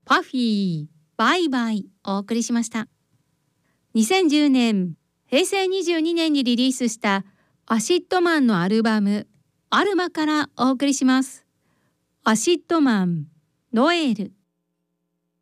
パフィーバイバイお送りしました。2010年平成22年にリリースしたアシッドマンのアルバムアルマからお送りします。アシッドマンノエル。